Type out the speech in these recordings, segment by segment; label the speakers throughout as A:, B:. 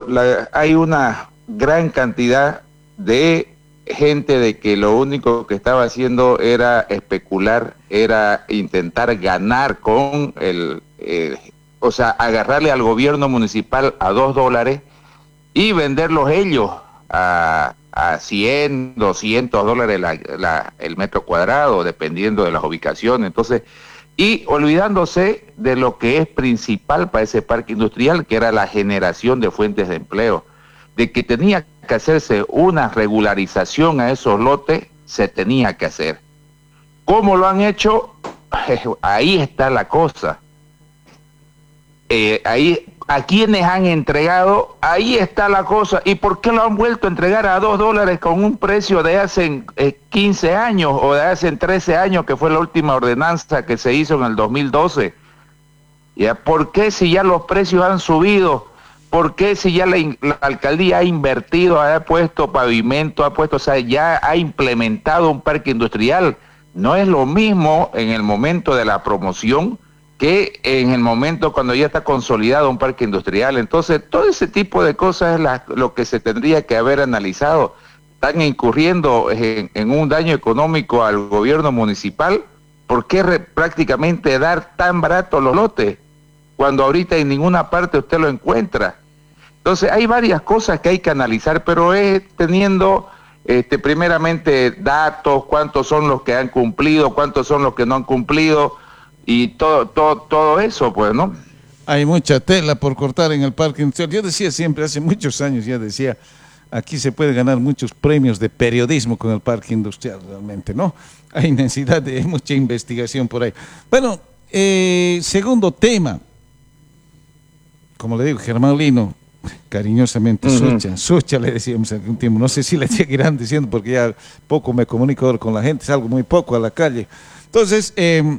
A: hay una gran cantidad de gente de que lo único que estaba haciendo era especular, era intentar ganar con o sea, agarrarle al gobierno municipal a $2 y venderlos ellos a 100, $200 el metro cuadrado, dependiendo de las ubicaciones. Entonces, y olvidándose de lo que es principal para ese parque industrial, que era la generación de fuentes de empleo, de que tenía que hacerse una regularización a esos lotes, se tenía que hacer. ¿Cómo lo han hecho? Ahí está la cosa. Ahí, a quienes han entregado, ahí está la cosa. ¿Y por qué lo han vuelto a entregar a $2 con un precio de hace 15 años o de hace 13 años, que fue la última ordenanza que se hizo en el 2012? ¿Ya? ¿Por qué, si ya los precios han subido? ¿Por qué, si ya la alcaldía ha invertido, ha puesto pavimento, o sea, ya ha implementado un parque industrial? No es lo mismo en el momento de la promoción que en el momento cuando ya está consolidado un parque industrial. Entonces, todo ese tipo de cosas es lo que se tendría que haber analizado. Están incurriendo en un daño económico al gobierno municipal. ¿Por qué prácticamente dar tan barato los lotes cuando ahorita en ninguna parte usted lo encuentra? Entonces, hay varias cosas que hay que analizar, pero es teniendo primeramente datos, cuántos son los que han cumplido, cuántos son los que no han cumplido, y todo eso, pues, ¿no?
B: Hay mucha tela por cortar en el parque industrial. Yo decía siempre, hace muchos años ya decía, aquí se puede ganar muchos premios de periodismo con el parque industrial, realmente, ¿no? Hay necesidad de mucha investigación por ahí. Bueno, segundo tema, como le digo, Germán Lino, cariñosamente Sucha le decíamos hace un tiempo, no sé si le seguirán diciendo porque ya poco me comunico ahora con la gente, salgo muy poco a la calle. Entonces,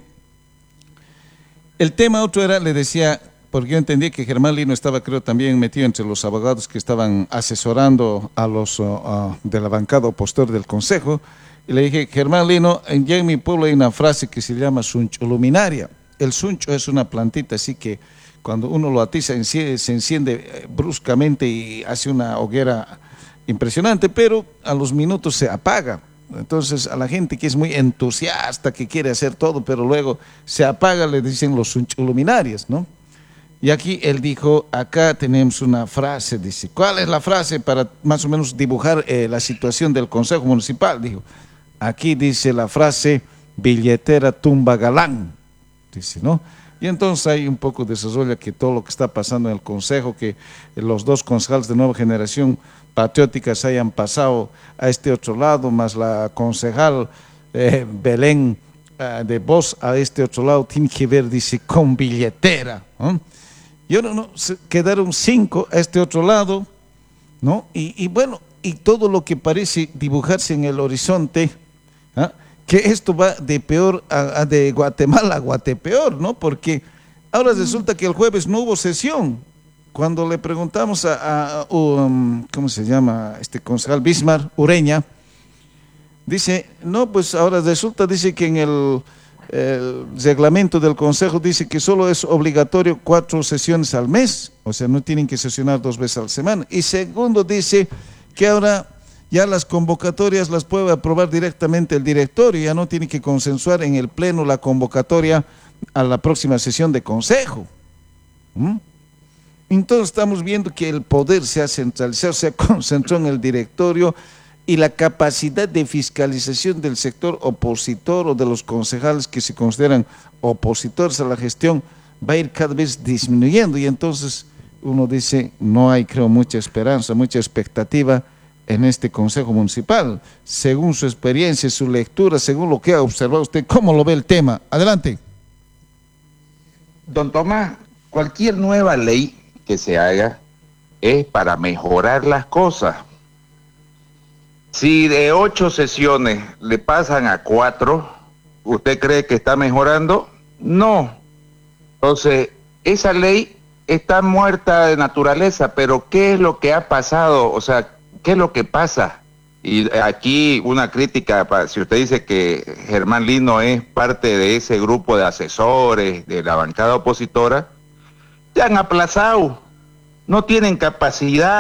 B: el tema otro era, le decía, porque yo entendí que Germán Lino estaba, creo, también metido entre los abogados que estaban asesorando a los de la bancada opositor del Consejo, y le dije, Germán Lino, ya en mi pueblo hay una frase que se llama suncho luminaria. El suncho es una plantita, así que cuando uno lo atiza se enciende bruscamente y hace una hoguera impresionante, pero a los minutos se apaga. Entonces a la gente que es muy entusiasta, que quiere hacer todo, pero luego se apaga, le dicen los luminarias, ¿no? Y aquí él dijo, acá tenemos una frase, dice, ¿cuál es la frase para más o menos dibujar la situación del Consejo Municipal? Dijo, aquí dice la frase, billetera tumba galán, dice, ¿no? Y entonces hay un poco de desarrollo que todo lo que está pasando en el Consejo, que los dos concejales de Nueva Generación Patriótica se hayan pasado a este otro lado, más la concejal Belén de Voz a este otro lado, tiene que ver, dice, con billetera, ¿no? Y no, quedaron 5 a este otro lado, ¿no? Y bueno, y todo lo que parece dibujarse en el horizonte, ¿ah? Que esto va de peor de Guatemala a Guatepeor, ¿no? Porque ahora resulta que el jueves no hubo sesión. Cuando le preguntamos ¿cómo se llama? Este concejal Bismar Ureña, dice, no, pues ahora resulta, dice que en el reglamento del Consejo dice que solo es obligatorio 4 sesiones al mes, o sea, no tienen que sesionar 2 veces a la semana. Y segundo, dice que ahora ya las convocatorias las puede aprobar directamente el directorio, ya no tiene que consensuar en el pleno la convocatoria a la próxima sesión de Consejo. Entonces estamos viendo que el poder se ha centralizado, se ha concentrado en el directorio, y la capacidad de fiscalización del sector opositor o de los concejales que se consideran opositores a la gestión va a ir cada vez disminuyendo, y entonces uno dice, no hay, creo, mucha esperanza, mucha expectativa en este Consejo Municipal. Según su experiencia, su lectura, según lo que ha observado usted, ¿cómo lo ve el tema? Adelante.
A: Don Tomás, cualquier nueva ley que se haga es para mejorar las cosas. Si de 8 sesiones le pasan a 4, ¿usted cree que está mejorando? No. Entonces, esa ley está muerta de naturaleza, pero ¿qué es lo que ha pasado? O sea, ¿qué es lo que pasa? Y aquí una crítica, si usted dice que Germán Lino es parte de ese grupo de asesores de la bancada opositora, ya han aplazado, no tienen capacidad.